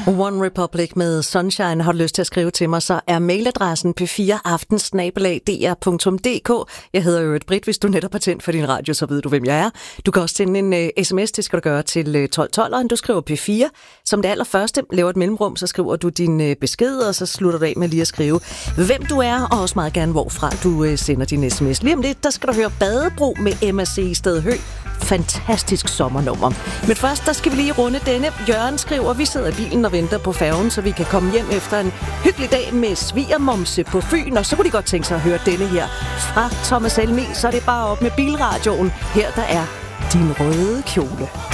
One Republic med Sunshine. Har du lyst til at skrive til mig, så er mailadressen p4aften@dr.dk. Jeg hedder jo Britt. Hvis du netop har tændt for din radio, så ved du, hvem jeg er. Du kan også sende en sms, det skal du gøre til 1212, du skriver P4. Som det allerførste, laver et mellemrum, så skriver du din besked, og så slutter du af med lige at skrive, hvem du er, og også meget gerne, hvorfra du sender din sms. Lige om lidt, der skal du høre Badebro med MAC i Stedhø. Fantastisk sommernummer. Men først, der skal vi lige runde denne. Jørgen skriver, vi sidder i bilen og venter på færgen, så vi kan komme hjem efter en hyggelig dag med svigermomse på Fyn, og så kunne de godt tænke sig at høre denne her fra Thomas Helmig. Så er det bare op med bilradioen. Her der er Din røde kjole.